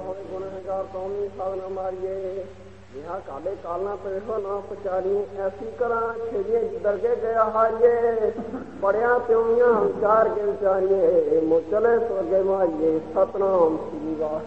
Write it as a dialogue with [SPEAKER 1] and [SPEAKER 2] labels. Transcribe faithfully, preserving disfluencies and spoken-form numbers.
[SPEAKER 1] ਹੋਏ ਗੁਨਹਗਾਰ ਕੌਮੀ ਸਾਧਨਾ ਮਾਰੀਏ ਜਿਹਾ ਕਾਲੇ ਕਾਲਨਾ ਪੇਠੋ ਨਾ ਪਚਾਰੀ ਐਸੀ ਕਰਾਂ ਖੇੜੀਏ ਦਰਗੇ ਗਿਆ ਹਾਰੀਏ ਬੜਿਆ ਪਿਉਣੀਆਂ ਵਿਚਾਰ ਕੇ ਵਿਚਾਰੀਏ ਮੁਚਲੇ ਸੋਗੇ ਮਾਰੀਏ ਸਤਨਾਮ ਸ੍ਰੀ ਵਾਹਿਗੁਰੂ।